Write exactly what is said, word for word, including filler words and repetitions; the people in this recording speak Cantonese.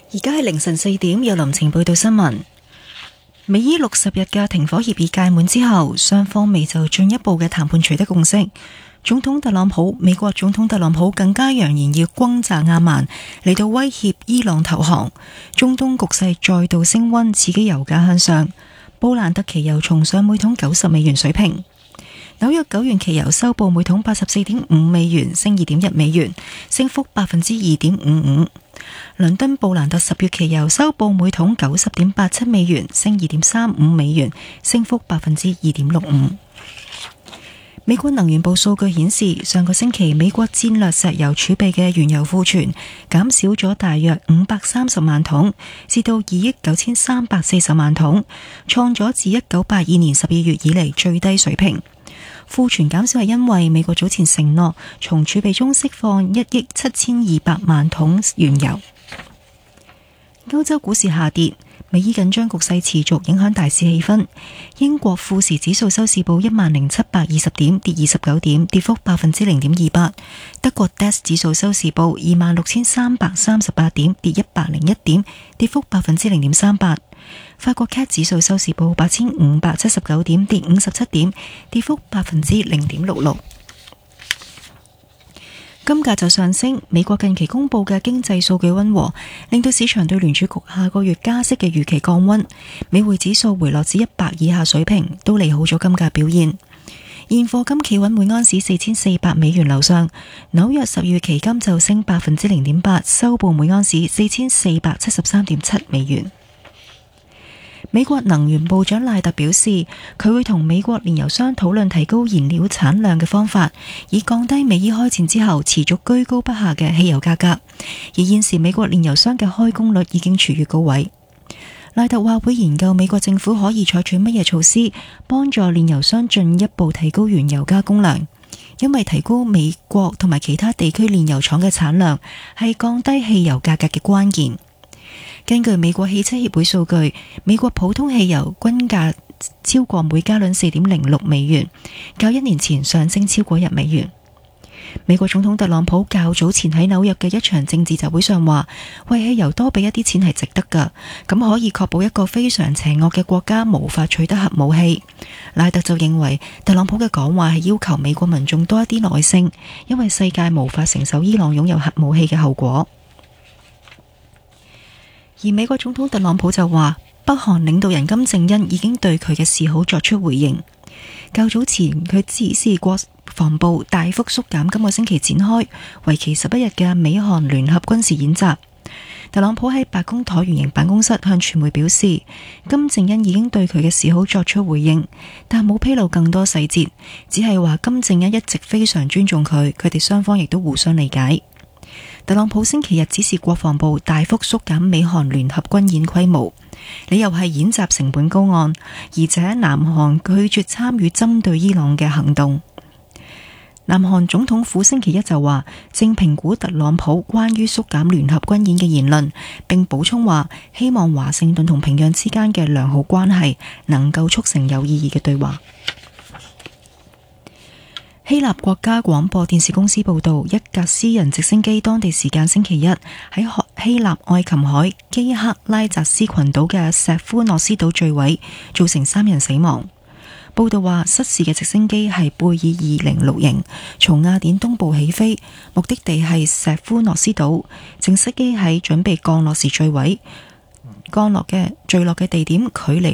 而家係凌晨四點，由林晴報道新聞。美伊六十日嘅停火協議屆滿之後，雙方未就進一步嘅談判取得共識。總統特朗普，美國總統特朗普更加揚言要轟炸阿曼，嚟到威脅伊朗投降。中東局勢再度升溫，刺激油價向上。布蘭特期油重上每桶九十美元水平。紐約九元期油收報每桶八十四點五美元，升二點一美元，升幅百分之二點五五。倫敦布蘭特十月期油收報每桶九十點八七美元，升二點三五美元，升幅百分之二點六五。美國能源部數據顯示，上個星期美國戰略石油儲備嘅原油庫存減少咗大約五百三十萬桶，至到二億九千三百四十萬桶，創咗自一九八二年十二月以嚟最低水平。庫存減少係因為美國早前承諾從儲備中釋放一億七千二百萬桶原油。歐洲股市下跌，美伊緊張局勢持續影響大市氣氛。英國富時指數收市報一萬零七百二十點，跌二十九點，跌幅百分之零點二八。德國 D A X 指數收市報二萬六千三百三十八點，跌一百零一點，跌幅百分之零點三八。法國 C A C 指數收市報八千五百七十九點，跌五十七點，跌幅百分之零點六六。金價就上升，美國近期公布嘅經濟數據溫和，令到市場對聯儲局下個月加息嘅預期降溫。美匯指數回落至一百以下水平，都利好咗金價表現。現貨金企穩每安士四千四百美元樓上，紐約十月期金就升百分之零點八，收報每安士四千四百七十三點七美元。美國能源部長賴特表示，佢會同美國煉油商討論提高燃料產量嘅方法，以降低美伊開戰之後持續居高不下嘅汽油價格。而現時美國煉油商嘅開工率已經處於高位。賴特話會研究美國政府可以採取乜嘢措施，幫助煉油商進一步提高原油加工量，因為提高美國同埋其他地區煉油廠嘅產量係降低汽油價格嘅關鍵。根據美國汽車協會數據，美國普通汽油均價超過每加侖四點零六美元，較一年前上升超過一美元。美國總統特朗普較早前喺紐約嘅一場政治集會上話，為汽油多俾一啲錢係值得㗎，咁可以確保一個非常邪惡嘅國家無法取得核武器。賴特就認為特朗普嘅講話係要求美國民眾多一啲耐性，因為世界無法承受伊朗擁有核武器嘅後果。而美國總統特朗普就話，北韓領導人金正恩已經對佢嘅示好作出回應。較早前佢指示國防部大幅縮減今個星期展開為期十一日嘅美韓聯合軍事演習。特朗普喺白宮橢圓形辦公室向傳媒表示，金正恩已經對佢嘅示好作出回應，但冇披露更多細節，只係話金正恩一直非常尊重佢，佢哋雙方亦都互相理解。特朗普星期日指示國防部大幅縮減美韓聯合軍演規模，理由係演習成本高昂，而且南韓拒絕參與針對伊朗嘅行動。南韓總統府星期一就話，正評估特朗普關於縮減聯合軍演嘅言論，並補充話，希望華盛頓同平壤之間嘅良好關係能夠促成有意義嘅對話。希臘國家廣播電視公司報道，一架私人直升機當地時間星期一喺希臘愛琴海基克拉扎斯群島嘅石夫諾斯島墜毀，造成三人死亡。報道話，失事嘅直升機係貝爾二零六型，從雅典東部起飛，目的地係石夫諾斯島。正式機喺準備降落時墜毀，降落嘅墜落嘅地點距離